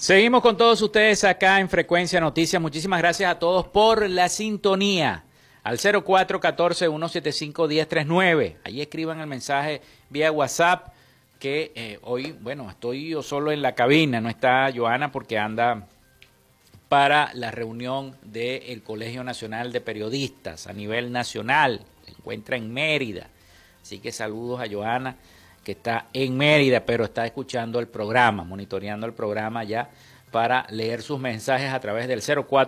Seguimos con todos ustedes acá en Frecuencia Noticias. Muchísimas gracias a todos por la sintonía. Al 0414-175-1039. Ahí escriban el mensaje vía WhatsApp que hoy, bueno, estoy yo solo en la cabina. No está Joana porque anda para la reunión del Colegio Nacional de Periodistas a nivel nacional. Se encuentra en Mérida. Así que saludos a Joana, que está en Mérida, pero está escuchando el programa, monitoreando el programa ya para leer sus mensajes a través del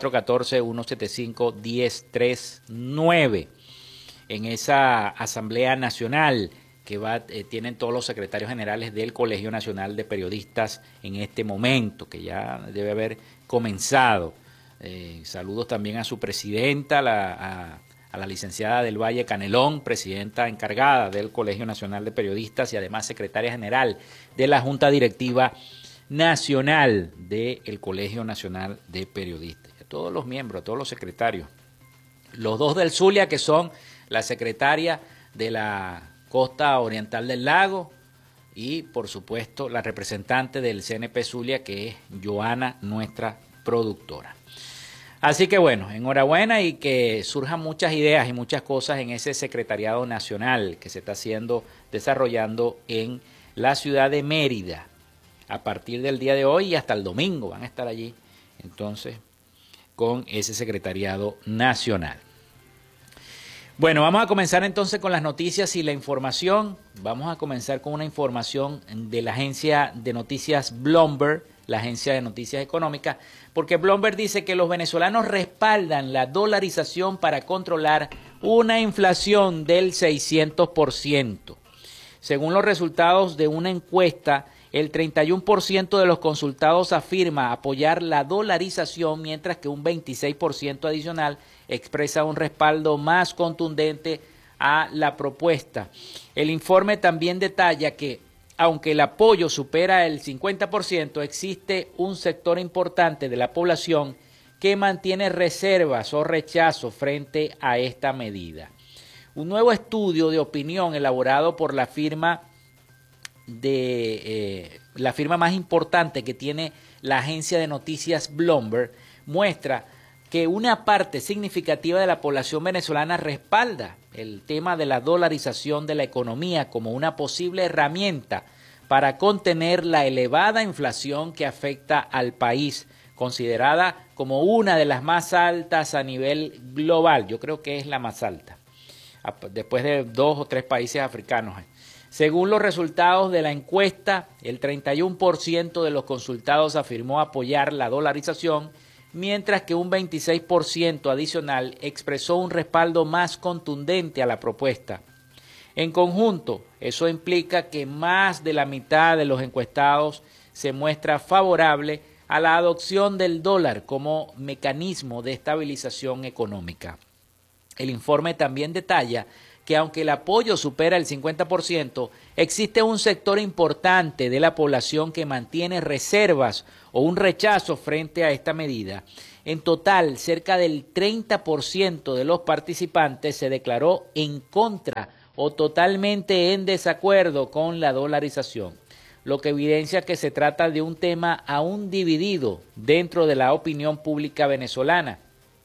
0414-175-1039 en esa Asamblea Nacional que tienen todos los secretarios generales del Colegio Nacional de Periodistas en este momento, que ya debe haber comenzado. Saludos también a su presidenta, a la licenciada del Valle Canelón, presidenta encargada del Colegio Nacional de Periodistas y además secretaria general de la Junta Directiva Nacional del Colegio Nacional de Periodistas. A todos los miembros, a todos los secretarios. Los dos del Zulia, que son la secretaria de la Costa Oriental del Lago y, por supuesto, la representante del CNP Zulia, que es Joana, nuestra productora. Así que bueno, enhorabuena y que surjan muchas ideas y muchas cosas en ese secretariado nacional que se está desarrollando en la ciudad de Mérida. A partir del día de hoy y hasta el domingo van a estar allí, entonces, con ese secretariado nacional. Bueno, vamos a comenzar entonces con las noticias y la información. Vamos a comenzar con una información de la agencia de noticias Bloomberg, la agencia de noticias económicas, porque Bloomberg dice que los venezolanos respaldan la dolarización para controlar una inflación del 600%. Según los resultados de una encuesta, el 31% de los consultados afirma apoyar la dolarización, mientras que un 26% adicional expresa un respaldo más contundente a la propuesta. El informe también detalla que aunque el apoyo supera el 50%, existe un sector importante de la población que mantiene reservas o rechazo frente a esta medida. Un nuevo estudio de opinión elaborado por la firma más importante que tiene la agencia de noticias Bloomberg muestra que una parte significativa de la población venezolana respalda el tema de la dolarización de la economía como una posible herramienta para contener la elevada inflación que afecta al país, considerada como una de las más altas a nivel global. Yo creo que es la más alta, después de 2 o 3 países africanos. Según los resultados de la encuesta, el 31% de los consultados afirmó apoyar la dolarización, mientras que un 26% adicional expresó un respaldo más contundente a la propuesta. En conjunto, eso implica que más de la mitad de los encuestados se muestra favorable a la adopción del dólar como mecanismo de estabilización económica. El informe también detalla que aunque el apoyo supera el 50%, existe un sector importante de la población que mantiene reservas o un rechazo frente a esta medida. En total, cerca del 30% de los participantes se declaró en contra o totalmente en desacuerdo con la dolarización, lo que evidencia que se trata de un tema aún dividido dentro de la opinión pública venezolana.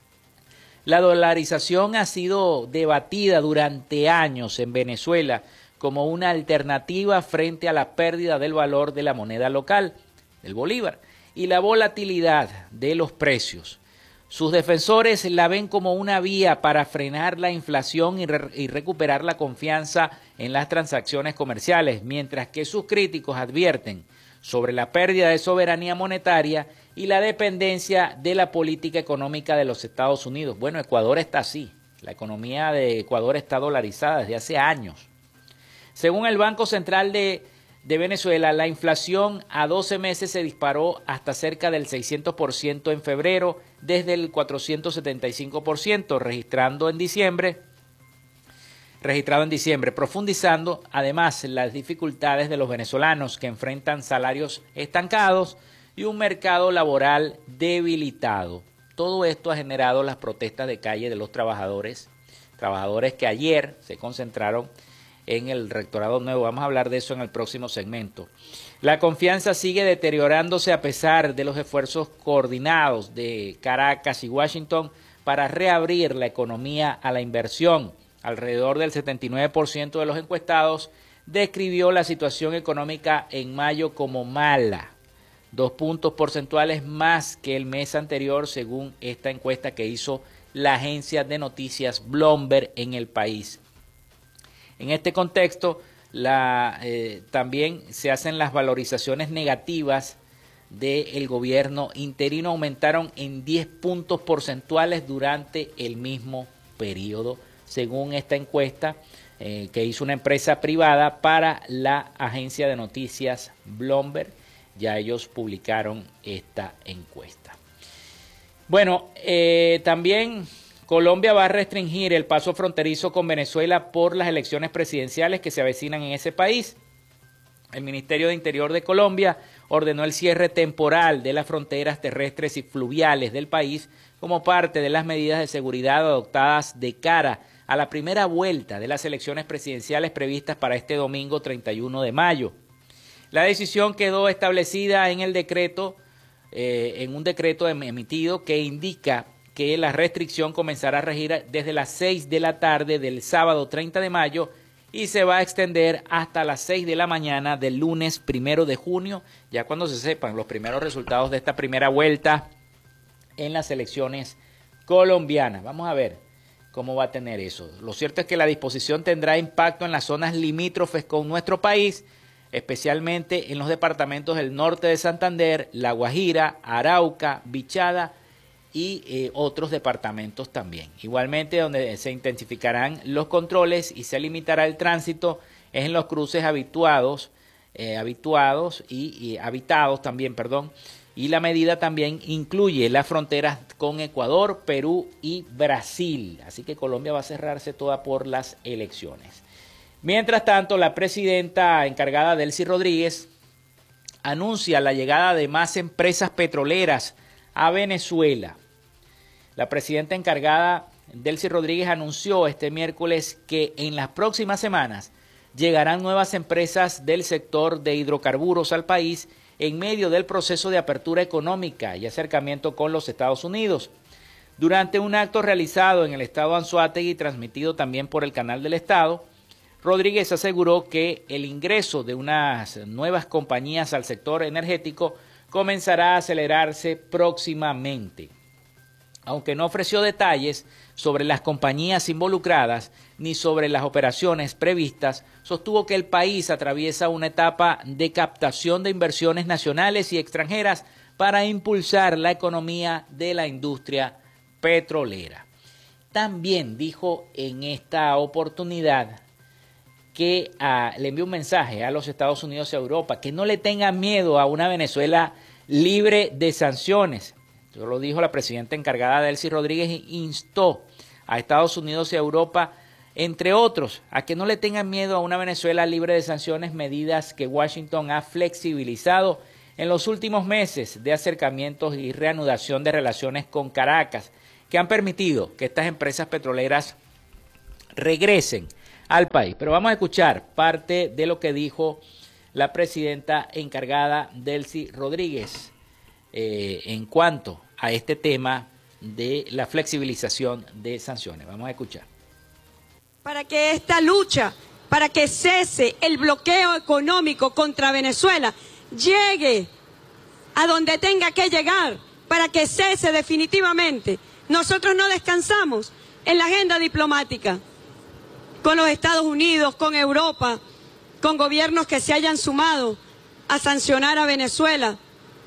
La dolarización ha sido debatida durante años en Venezuela como una alternativa frente a la pérdida del valor de la moneda local, del bolívar, y la volatilidad de los precios. Sus defensores la ven como una vía para frenar la inflación y recuperar la confianza en las transacciones comerciales, mientras que sus críticos advierten sobre la pérdida de soberanía monetaria y la dependencia de la política económica de los Estados Unidos. Bueno, Ecuador está así. La economía de Ecuador está dolarizada desde hace años. Según el Banco Central de Venezuela, la inflación a 12 meses se disparó hasta cerca del 600% en febrero, desde el 475% registrado en diciembre, profundizando además las dificultades de los venezolanos que enfrentan salarios estancados y un mercado laboral debilitado. Todo esto ha generado las protestas de calle de los trabajadores que ayer se concentraron en el rectorado nuevo. Vamos a hablar de eso en el próximo segmento. La confianza sigue deteriorándose a pesar de los esfuerzos coordinados de Caracas y Washington para reabrir la economía a la inversión. Alrededor del 79% de los encuestados describió la situación económica en mayo como mala, 2 puntos porcentuales más que el mes anterior, según esta encuesta que hizo la agencia de noticias Bloomberg en el país. En este contexto, también se hacen las valorizaciones negativas del gobierno interino, aumentaron en 10 puntos porcentuales durante el mismo periodo, según esta encuesta que hizo una empresa privada para la agencia de noticias Bloomberg. Ya ellos publicaron esta encuesta. Bueno, también Colombia va a restringir el paso fronterizo con Venezuela por las elecciones presidenciales que se avecinan en ese país. El Ministerio de Interior de Colombia ordenó el cierre temporal de las fronteras terrestres y fluviales del país como parte de las medidas de seguridad adoptadas de cara a la primera vuelta de las elecciones presidenciales previstas para este domingo 31 de mayo. La decisión quedó establecida en el decreto, en un decreto emitido que indica que la restricción comenzará a regir desde las 6 de la tarde del sábado 30 de mayo y se va a extender hasta las 6 de la mañana del lunes 1 de junio, ya cuando se sepan los primeros resultados de esta primera vuelta en las elecciones colombianas. Vamos a ver cómo va a tener eso. Lo cierto es que la disposición tendrá impacto en las zonas limítrofes con nuestro país, especialmente en los departamentos del norte de Santander, La Guajira, Arauca, Bichada y otros departamentos también. Igualmente, donde se intensificarán los controles y se limitará el tránsito es en los cruces habitados también, y la medida también incluye las fronteras con Ecuador, Perú y Brasil. Así que Colombia va a cerrarse toda por las elecciones. Mientras tanto, la presidenta encargada, Delcy Rodríguez, anuncia la llegada de más empresas petroleras a Venezuela. La presidenta encargada, Delcy Rodríguez, anunció este miércoles que en las próximas semanas llegarán nuevas empresas del sector de hidrocarburos al país en medio del proceso de apertura económica y acercamiento con los Estados Unidos. Durante un acto realizado en el estado Anzoátegui, transmitido también por el Canal del Estado, Rodríguez aseguró que el ingreso de unas nuevas compañías al sector energético comenzará a acelerarse próximamente. Aunque no ofreció detalles sobre las compañías involucradas ni sobre las operaciones previstas, sostuvo que el país atraviesa una etapa de captación de inversiones nacionales y extranjeras para impulsar la economía de la industria petrolera. También dijo en esta oportunidad que le envió un mensaje a los Estados Unidos y a Europa, que no le tengan miedo a una Venezuela libre de sanciones. Eso lo dijo la presidenta encargada, Delcy Rodríguez, e instó a Estados Unidos y a Europa, entre otros, a que no le tengan miedo a una Venezuela libre de sanciones, medidas que Washington ha flexibilizado en los últimos meses de acercamientos y reanudación de relaciones con Caracas, que han permitido que estas empresas petroleras regresen al país. Pero vamos a escuchar parte de lo que dijo la presidenta encargada, Delcy Rodríguez, en cuanto a este tema de la flexibilización de sanciones. Vamos a escuchar. Para que esta lucha, para que cese el bloqueo económico contra Venezuela, llegue a donde tenga que llegar, para que cese definitivamente. Nosotros no descansamos en la agenda diplomática con los Estados Unidos, con Europa, con gobiernos que se hayan sumado a sancionar a Venezuela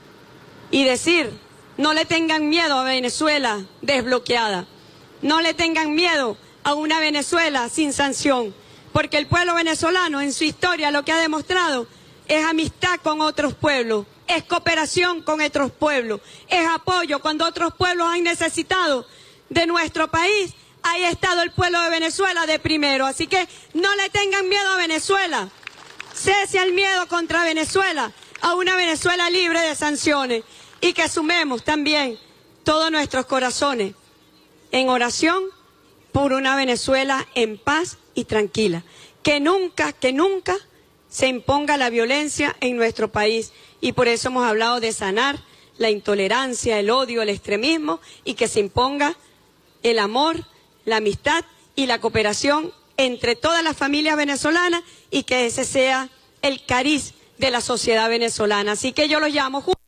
y decir, no le tengan miedo a Venezuela desbloqueada, no le tengan miedo a una Venezuela sin sanción, porque el pueblo venezolano en su historia lo que ha demostrado es amistad con otros pueblos, es cooperación con otros pueblos, es apoyo cuando otros pueblos han necesitado de nuestro país. Ahí ha estado el pueblo de Venezuela de primero, así que no le tengan miedo a Venezuela, cese el miedo contra Venezuela, a una Venezuela libre de sanciones, y que sumemos también todos nuestros corazones en oración por una Venezuela en paz y tranquila, que nunca se imponga la violencia en nuestro país. Y por eso hemos hablado de sanar la intolerancia, el odio, el extremismo, y que se imponga el amor, la amistad y la cooperación entre todas las familias venezolanas, y que ese sea el cariz de la sociedad venezolana. Así que yo los llamo